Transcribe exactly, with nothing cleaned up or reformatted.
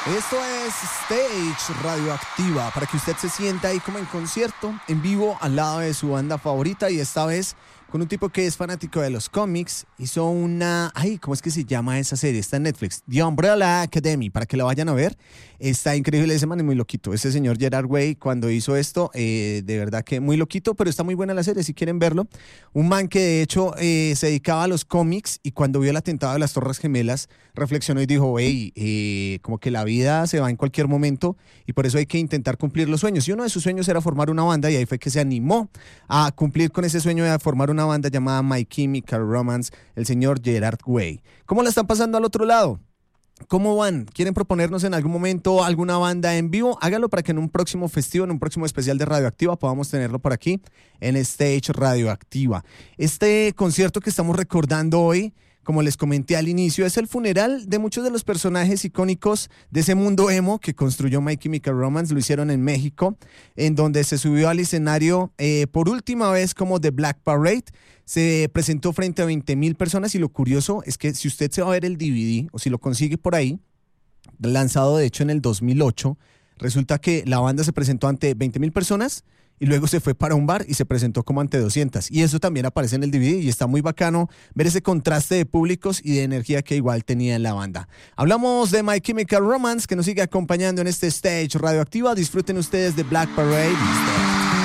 Esto es Stage Radioactiva, para que usted se sienta ahí como en concierto, en vivo, al lado de su banda favorita, y esta vez con un tipo que es fanático de los cómics. Hizo una... Ay, ¿cómo es que se llama esa serie? Está en Netflix. The Umbrella Academy, para que la vayan a ver. Está increíble, ese man es muy loquito. Ese señor Gerard Way, cuando hizo esto, eh, de verdad que muy loquito, pero está muy buena la serie, si quieren verlo. Un man que de hecho eh, se dedicaba a los cómics, y cuando vio el atentado de las Torres Gemelas, reflexionó y dijo, hey, eh, como que la vida se va en cualquier momento, y por eso hay que intentar cumplir los sueños. Y uno de sus sueños era formar una banda, y ahí fue que se animó a cumplir con ese sueño de formar una banda llamada My Chemical Romance, el señor Gerard Way. ¿Cómo la están pasando al otro lado? ¿Cómo van? ¿Quieren proponernos en algún momento alguna banda en vivo? Hágalo para que en un próximo festivo, en un próximo especial de Radioactiva, podamos tenerlo por aquí en Stage Radioactiva. Este concierto que estamos recordando hoy, como les comenté al inicio, es el funeral de muchos de los personajes icónicos de ese mundo emo que construyó My Chemical Romance. Lo hicieron en México, en donde se subió al escenario eh, por última vez como The Black Parade. Se presentó frente a veinte mil personas, y lo curioso es que si usted se va a ver el D V D, o si lo consigue por ahí, lanzado de hecho en el dos mil ocho, resulta que la banda se presentó ante veinte mil personas, y luego se fue para un bar y se presentó como ante doscientas. Y eso también aparece en el D V D, y está muy bacano ver ese contraste de públicos y de energía que igual tenía en la banda. Hablamos de My Chemical Romance, que nos sigue acompañando en este Stage Radioactiva. Disfruten ustedes de Black Parade.